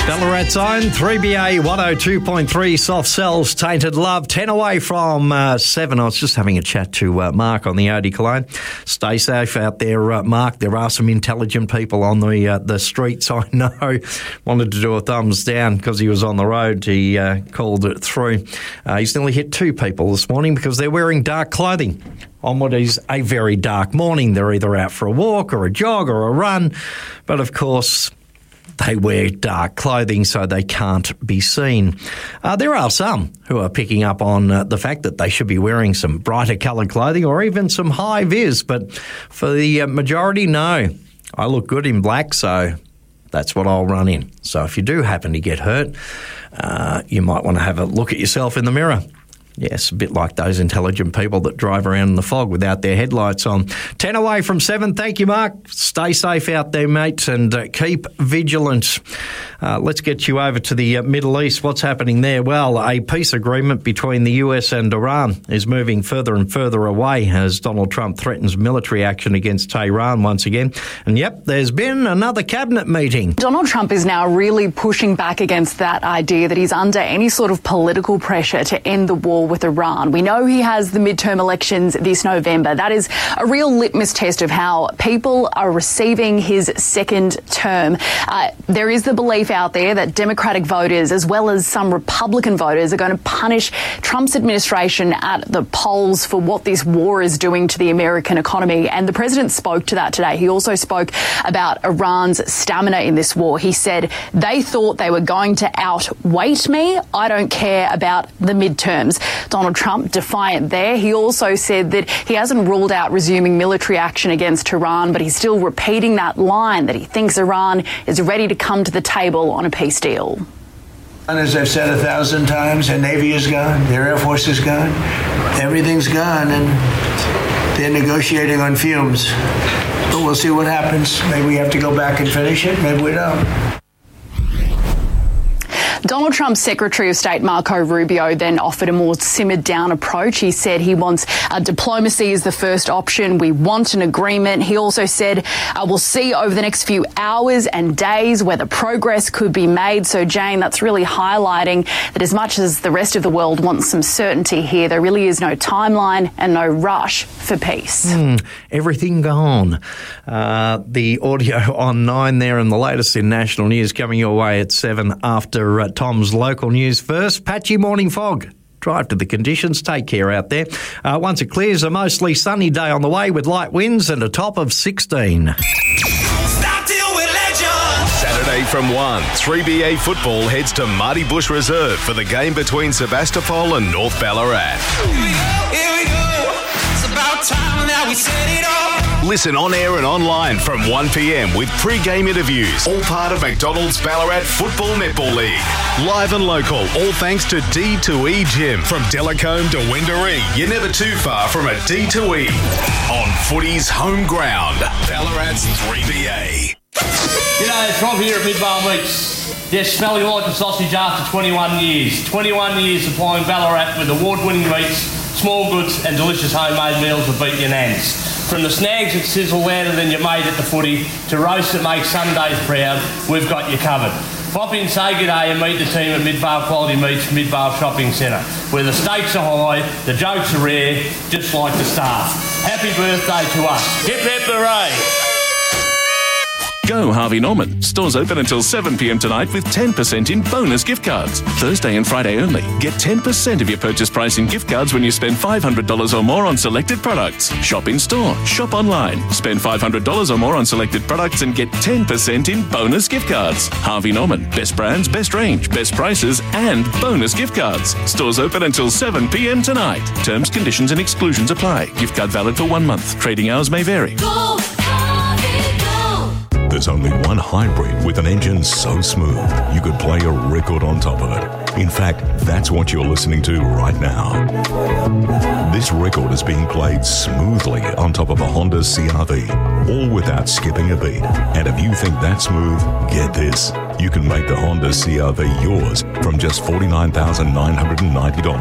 Ballarat's own 3BA 102.3 Soft Cells, Tainted Love, 10 away from 7. I was just having a chat to Mark on the Audi Cologne. Stay safe out there, Mark. There are some intelligent people on the streets, I know. Wanted to do a thumbs down because he was on the road. He called it through. He's nearly hit 2 people this morning because they're wearing dark clothing on what is a very dark morning. They're either out for a walk or a jog or a run, but of course they wear dark clothing so they can't be seen. There are some who are picking up on the fact that they should be wearing some brighter coloured clothing or even some high vis, but for the majority, no. I look good in black, so that's what I'll run in. So if you do happen to get hurt, you might want to have a look at yourself in the mirror. Yes, a bit like those intelligent people that drive around in the fog without their headlights on. 10 away from 7. Thank you, Mark. Stay safe out there, mate, and keep vigilant. Let's get you over to the Middle East. What's happening there? Well, a peace agreement between the US and Iran is moving further and further away as Donald Trump threatens military action against Tehran once again. And yep, there's been another cabinet meeting. Donald Trump is now really pushing back against that idea that he's under any sort of political pressure to end the war with Iran. We know he has the midterm elections this November. That is a real litmus test of how people are receiving his second term. There is the belief out there that Democratic voters, as well as some Republican voters, are going to punish Trump's administration at the polls for what this war is doing to the American economy. And the president spoke to that today. He also spoke about Iran's stamina in this war. He said, they thought they were going to outweight me. I don't care about the midterms. Donald Trump defiant there. He also said that he hasn't ruled out resuming military action against Iran, but he's still repeating that line that he thinks Iran is ready to come to the table on a peace deal. And as I've said 1,000 times, their Navy is gone, their Air Force is gone, everything's gone, and they're negotiating on fumes. But we'll see what happens. Maybe we have to go back and finish it, maybe we don't. Donald Trump's Secretary of State, Marco Rubio, then offered a more simmered-down approach. He said he wants diplomacy as the first option. We want an agreement. He also said we'll see over the next few hours and days whether progress could be made. So, Jane, that's really highlighting that as much as the rest of the world wants some certainty here, there really is no timeline and no rush for peace. Everything gone. The audio on 9 there and the latest in national news coming your way at 7 after Tom's local news. First, patchy morning fog. Drive to the conditions. Take care out there. Once it clears, a mostly sunny day on the way with light winds and a top of 16. Saturday from 1, 3BA Football heads to Marty Bush Reserve for the game between Sebastopol and North Ballarat. Here we go. It's about time that we set it off. Listen on air and online from 1 p.m. with pre-game interviews, all part of McDonald's Ballarat Football Netball League. Live and local, all thanks to D2E Gym. From Delacombe to Wendouree, you're never too far from a D2E. On footy's home ground, Ballarat's 3BA. G'day, it's Rob here at Midvale Meats. Yes, smelling like a sausage after 21 years. 21 years supplying Ballarat with award-winning meats, small goods and delicious homemade meals that beat your nans. From the snags that sizzle louder than your mate at the footy to roasts that make Sundays proud, we've got you covered. Pop in, say g'day and meet the team at Midvale Quality Meats, Midvale Shopping Centre, where the stakes are high, the jokes are rare, just like the staff. Happy birthday to us. Hip hip hooray! Go Harvey Norman. Stores open until 7 p.m. tonight with 10% in bonus gift cards. Thursday and Friday only. Get 10% of your purchase price in gift cards when you spend $500 or more on selected products. Shop in store. Shop online. Spend $500 or more on selected products and get 10% in bonus gift cards. Harvey Norman. Best brands, best range, best prices and bonus gift cards. Stores open until 7 p.m. tonight. Terms, conditions and exclusions apply. Gift card valid for 1 month. Trading hours may vary. Go, Harvey, go! There's only one hybrid with an engine so smooth you could play a record on top of it. In fact, that's what you're listening to right now. This record is being played smoothly on top of a Honda CR-V, all without skipping a beat. And if you think that's smooth, get this. You can make the Honda CR-V yours from just $49,990.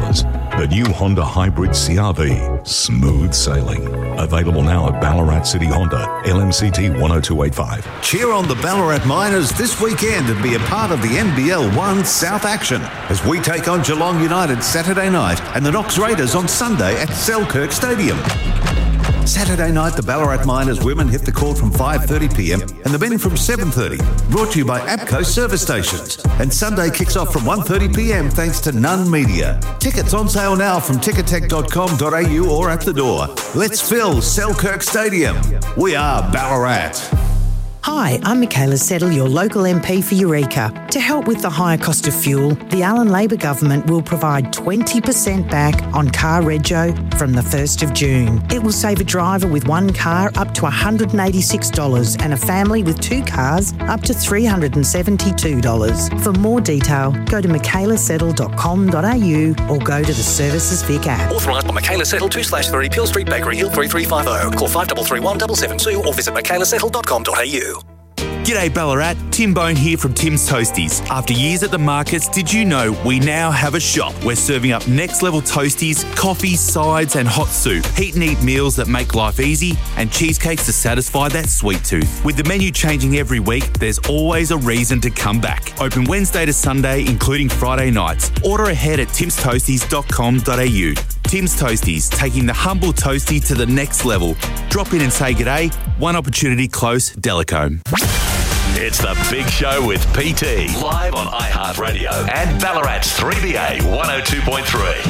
The new Honda Hybrid CR-V, smooth sailing. Available now at Ballarat City Honda, LMCT 10285. Cheer on the Ballarat Miners this weekend and be a part of the NBL 1 South action as we take on Geelong United Saturday night and the Knox Raiders on Sunday at Selkirk Stadium. Saturday night, the Ballarat Miners women hit the court from 5:30pm and the men from 7:30. Brought to you by APCO Service Stations. And Sunday kicks off from 1:30pm thanks to Nunn Media. Tickets on sale now from ticketek.com.au or at the door. Let's fill Selkirk Stadium. We are Ballarat. Hi, I'm Michaela Settle, your local MP for Eureka. To help with the higher cost of fuel, the Allen Labor Government will provide 20% back on car rego from the 1st of June. It will save a driver with one car up to $186 and a family with two cars up to $372. For more detail, go to michaelasettle.com.au or go to the Services Vic app. Authorised by Michaela Settle 2/3 Peel Street, Bakery Hill 3350. Call 5331 772 or visit michaelasettle.com.au. G'day Ballarat, Tim Bone here from Tim's Toasties. After years at the markets, did you know we now have a shop? We're serving up next level toasties, coffee, sides and hot soup. Heat and eat meals that make life easy and cheesecakes to satisfy that sweet tooth. With the menu changing every week, there's always a reason to come back. Open Wednesday to Sunday, including Friday nights. Order ahead at timstoasties.com.au. Tim's Toasties, taking the humble toastie to the next level. Drop in and say g'day. One opportunity close, Delacombe. It's The Big Show with PT. Live on iHeartRadio and Ballarat's 3BA 102.3.